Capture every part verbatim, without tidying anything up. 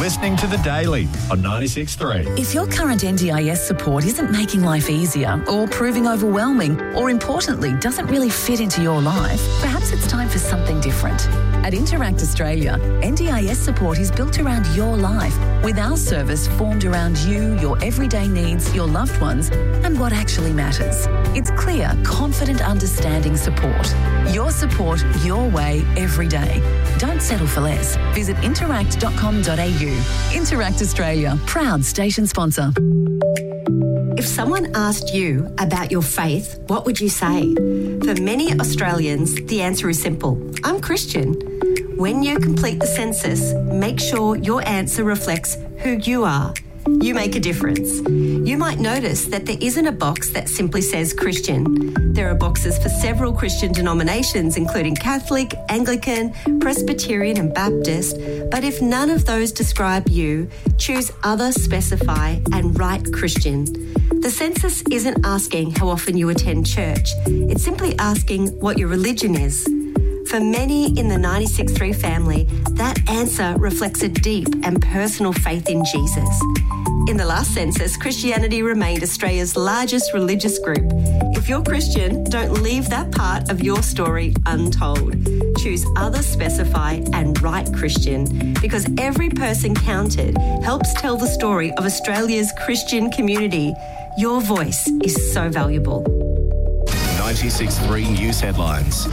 listening to The Daily on ninety-six point three. If your current N D I S support isn't making life easier or proving overwhelming or, importantly, doesn't really fit into your life, perhaps it's time for something different. At Interact Australia, N D I S support is built around your life, with our service formed around you, your everyday needs, your loved ones, and what actually matters. It's clear, confident, understanding support. Your support, your way, every day. Don't settle for less. Visit interact dot com dot a u. Interact Australia, proud station sponsor. If someone asked you about your faith, what would you say? For many Australians, the answer is simple. I'm Christian. When you complete the census, make sure your answer reflects who you are. You make a difference. You might notice that there isn't a box that simply says Christian. There are boxes for several Christian denominations, including Catholic, Anglican, Presbyterian and Baptist. But if none of those describe you, choose other, specify and write Christian. The census isn't asking how often you attend church. It's simply asking what your religion is. For many in the ninety-six point three family, that answer reflects a deep and personal faith in Jesus. In the last census, Christianity remained Australia's largest religious group. If you're Christian, don't leave that part of your story untold. Choose other, specify and write Christian, because every person counted helps tell the story of Australia's Christian community. Your voice is so valuable. ninety-six point three News Headlines.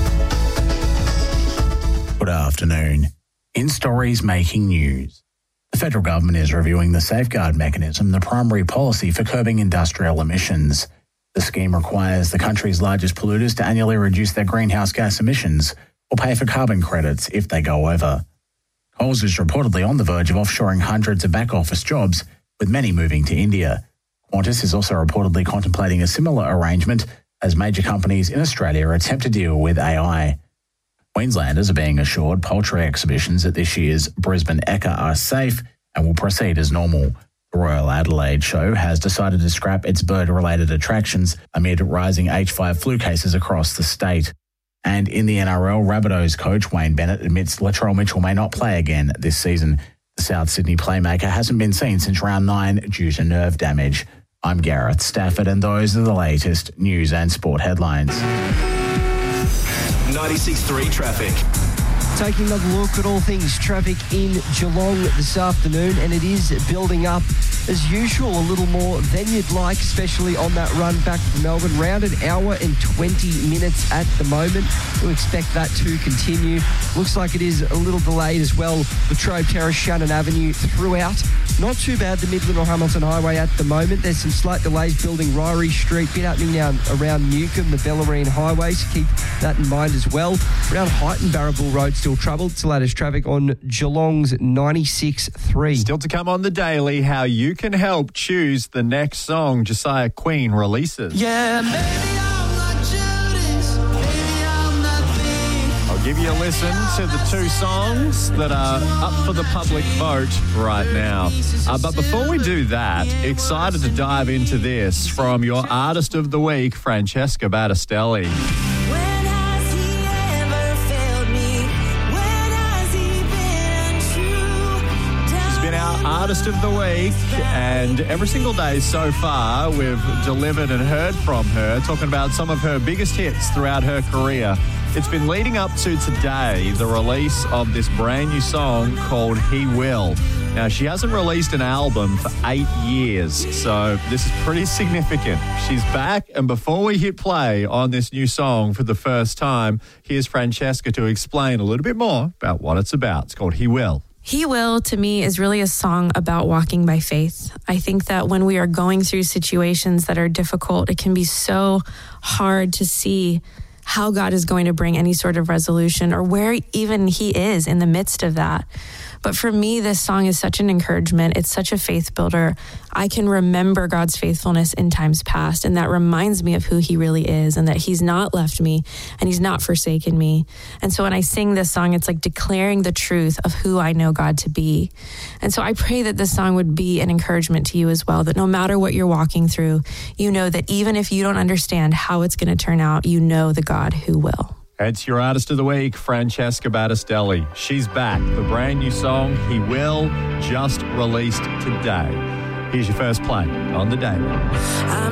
Good afternoon. In stories making news, the federal government is reviewing the safeguard mechanism, the primary policy for curbing industrial emissions. The scheme requires the country's largest polluters to annually reduce their greenhouse gas emissions or pay for carbon credits if they go over. Coles is reportedly on the verge of offshoring hundreds of back office jobs, with many moving to India. Qantas is also reportedly contemplating a similar arrangement as major companies in Australia attempt to deal with A I. Queenslanders are being assured poultry exhibitions at this year's Brisbane Ekka are safe and will proceed as normal. The Royal Adelaide Show has decided to scrap its bird-related attractions amid rising H five flu cases across the state. And in the N R L, Rabbitohs coach Wayne Bennett admits Latrell Mitchell may not play again this season. The South Sydney playmaker hasn't been seen since round nine due to nerve damage. I'm Gareth Stafford, and those are the latest news and sport headlines. ninety-six point three traffic. Taking another look at all things traffic in Geelong this afternoon, and it is building up as usual, a little more than you'd like, especially on that run back from Melbourne. Round an hour and twenty minutes at the moment. We expect that to continue. Looks like it is a little delayed as well. Latrobe Terrace, Shannon Avenue throughout. Not too bad, the Midland or Hamilton Highway at the moment. There's some slight delays building Ryrie Street. Bit happening now around Newcombe, the Bellarine Highway, so keep that in mind as well. Around Height and Barrabool Road still troubled. It's the latest traffic on Geelong's ninety-six point three. Still to come on The Daily, how you can help choose the next song Josiah Queen releases. Yeah, maybe I'm not Judas, maybe I'm not Thief. I'll give you a listen to the two songs that are up for the public vote right now. Uh, but before we do that, excited to dive into this from your Artist of the Week, Francesca Battistelli. Artist of the Week, and every single day so far we've delivered and heard from her, talking about some of her biggest hits throughout her career. It's been leading up to today, the release of this brand new song called He Will. Now, she hasn't released an album for eight years, so this is pretty significant. She's back, and before we hit play on this new song for the first time, here's Francesca to explain a little bit more about what it's about. It's called He Will. He Will, to me, is really a song about walking by faith. I think that when we are going through situations that are difficult, it can be so hard to see how God is going to bring any sort of resolution or where even He is in the midst of that. But for me, this song is such an encouragement. It's such a faith builder. I can remember God's faithfulness in times past, and that reminds me of who He really is and that He's not left me and He's not forsaken me. And so when I sing this song, it's like declaring the truth of who I know God to be. And so I pray that this song would be an encouragement to you as well, that no matter what you're walking through, you know that even if you don't understand how it's going to turn out, you know the God who will. It's your artist of the week, Francesca Battistelli. She's back. The brand new song, He Will, just released today. Here's your first play on The Daily.